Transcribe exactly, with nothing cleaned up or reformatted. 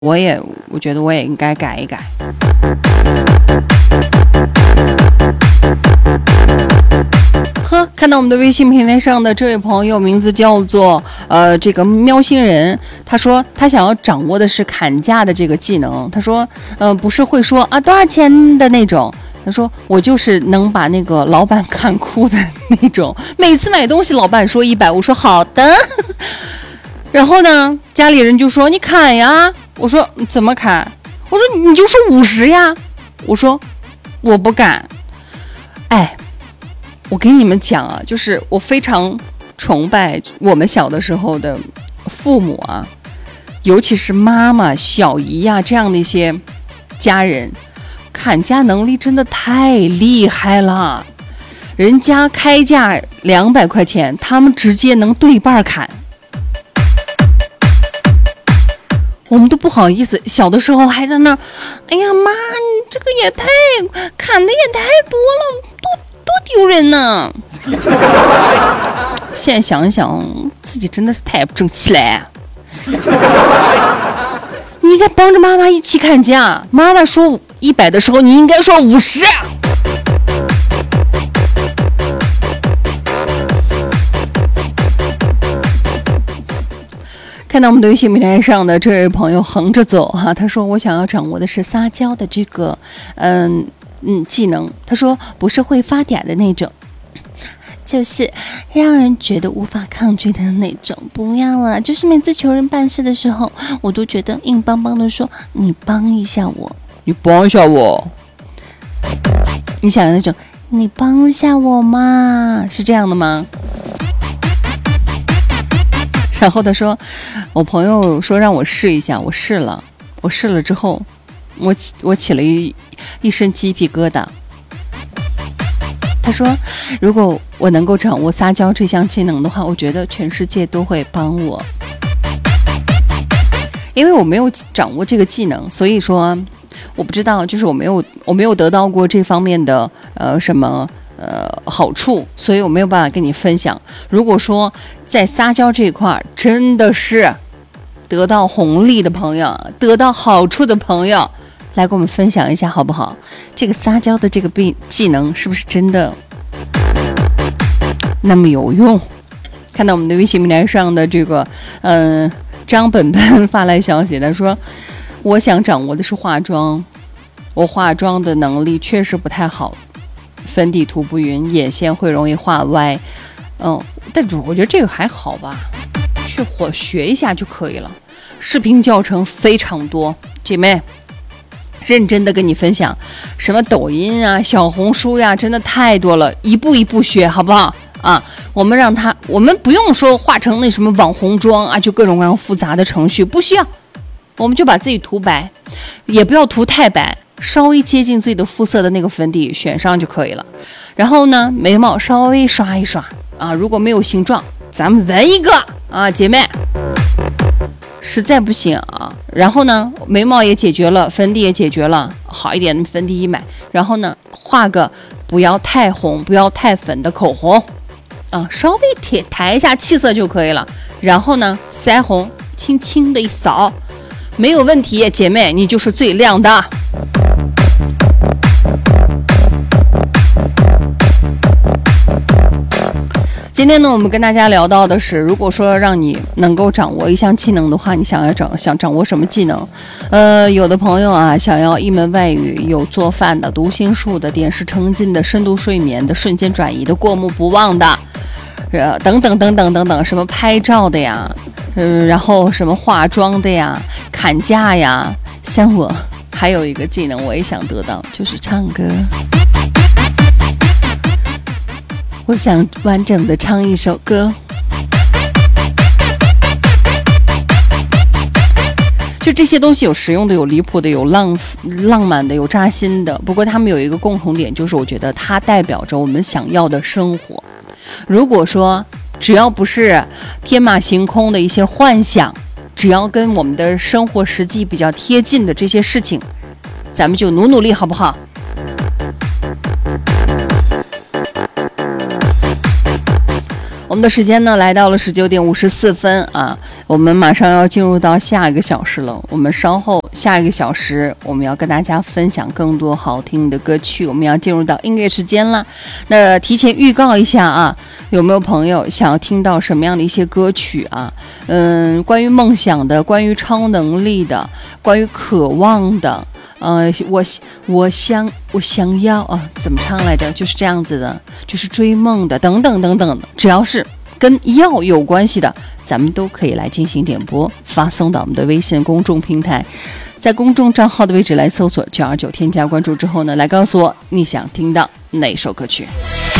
我也我觉得我也应该改一改。呵，看到我们的微信平台上的这位朋友，名字叫做呃这个喵星人，他说他想要掌握的是砍价的这个技能。他说，呃，不是会说啊多少钱的那种。他说我就是能把那个老板砍哭的那种。每次买东西，老板说一百，我说好的。然后呢，家里人就说你砍呀。我说怎么砍？我说你就说五十呀。我说我不敢。哎。我给你们讲啊，就是我非常崇拜我们小的时候的父母啊，尤其是妈妈、小姨呀、啊、这样的一些家人，砍价能力真的太厉害了。人家开价两百块钱，他们直接能对半砍。我们都不好意思，小的时候还在那儿，哎呀妈，你这个也太砍的也太多了，多。多丢人呢！现在想一想，自己真的是太不争气了。你应该帮着妈妈一起砍价，妈妈说一百的时候，你应该说五十。看到我们的微信平台上的这位朋友横着走哈，他说我想要掌握的是撒娇的这个，嗯。嗯，技能。他说不是会发嗲的那种，就是让人觉得无法抗拒的那种。不要了，就是每次求人办事的时候，我都觉得硬邦邦的说你帮一下我，你帮一下我。你想的那种，你帮一下我嘛，是这样的吗？然后他说，我朋友说让我试一下，我试了，我试了之后。我起我起了一一身鸡皮疙瘩。他说，如果我能够掌握撒娇这项技能的话，我觉得全世界都会帮我。因为我没有掌握这个技能，所以说我不知道，就是我没有我没有得到过这方面的呃什么呃好处，所以我没有办法跟你分享。如果说在撒娇这一块真的是得到红利的朋友，得到好处的朋友，来跟我们分享一下好不好？这个撒娇的这个技能是不是真的那么有用？看到我们的微信平台上的这个嗯、呃、张本本发来消息，他说我想掌握的是化妆，我化妆的能力确实不太好，粉底涂不匀，眼线会容易画歪。嗯，但是我觉得这个还好吧，去火学一下就可以了。视频教程非常多，姐妹认真的跟你分享，什么抖音啊、小红书呀、啊，真的太多了，一步一步学，好不好啊？我们让他，我们不用说画成那什么网红妆啊，就各种各样复杂的程序，不需要，我们就把自己涂白，也不要涂太白，稍微接近自己的肤色的那个粉底选上就可以了。然后呢，眉毛稍微刷一刷啊，如果没有形状，咱们纹一个啊，姐妹。实在不行啊，然后呢，眉毛也解决了，粉底也解决了，好一点的粉底一买，然后呢，画个不要太红、不要太粉的口红，啊，稍微贴抬一下气色就可以了。然后呢，腮红轻轻的一扫，没有问题，姐妹，你就是最亮的。今天呢，我们跟大家聊到的是，如果说让你能够掌握一项技能的话，你想要掌想掌握什么技能？呃，有的朋友啊，想要一门外语，有做饭的、读心术的、点石成金的、深度睡眠的、瞬间转移的、过目不忘的，呃，等等等等等等，什么拍照的呀，嗯、呃，然后什么化妆的呀、砍价呀，像我还有一个技能，我也想得到，就是唱歌。我想完整的唱一首歌，就这些东西有实用的，有离谱的，有浪浪漫的，有扎心的。不过他们有一个共同点，就是我觉得它代表着我们想要的生活。如果说只要不是天马行空的一些幻想，只要跟我们的生活实际比较贴近的这些事情，咱们就努努力，好不好？我们们的时间呢来到了十九点五十四分啊，我们马上要进入到下一个小时了。我们稍后下一个小时，我们要跟大家分享更多好听的歌曲，我们要进入到音乐时间了。那提前预告一下啊，有没有朋友想要听到什么样的一些歌曲啊？嗯，关于梦想的，关于超能力的，关于渴望的。呃，我我想我想要啊，怎么唱来着？就是这样子的，就是追梦的，等等等等的，只要是跟要有关系的，咱们都可以来进行点播，发送到我们的微信公众平台，在公众账号的位置来搜索九二九，添加关注之后呢，来告诉我你想听到哪首歌曲。